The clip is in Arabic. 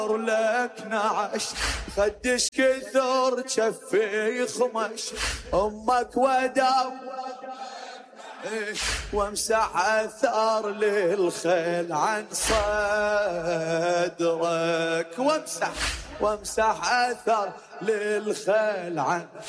لك نعش خدش كثر شفي خمش امك وداو وامسح اثار للخيل عن صدرك وامسح اثار للخيل عن